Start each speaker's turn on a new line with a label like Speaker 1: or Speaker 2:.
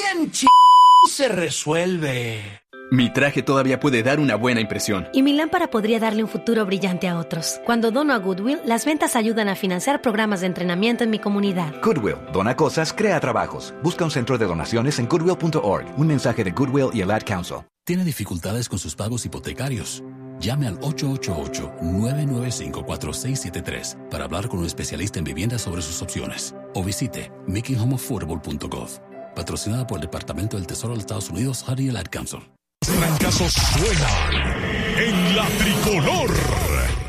Speaker 1: ¿Quién se resuelve?
Speaker 2: Mi traje todavía puede dar una buena impresión.
Speaker 3: Y mi lámpara podría darle un futuro brillante a otros. Cuando dono a Goodwill, las ventas ayudan a financiar programas de entrenamiento en mi comunidad.
Speaker 4: Goodwill. Dona cosas, crea trabajos. Busca un centro de donaciones en goodwill.org. Un mensaje de Goodwill y el Ad Council.
Speaker 5: ¿Tiene dificultades con sus pagos hipotecarios? Llame al 888-995-4673 para hablar con un especialista en vivienda sobre sus opciones. O visite makinghomeaffordable.gov. Patrocinada por el Departamento del Tesoro de los Estados Unidos y el Ad Council.
Speaker 6: Trancazos suenan en la tricolor.